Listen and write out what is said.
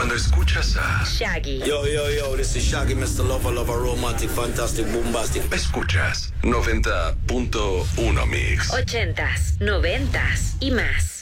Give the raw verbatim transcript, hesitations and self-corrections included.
Cuando escuchas a Shaggy. Yo, yo, yo, this is Shaggy, mister Lover, Lover, Romantic, Fantastic, Bombastic. escuchas noventa punto uno Mix. Ochentas, noventas y más.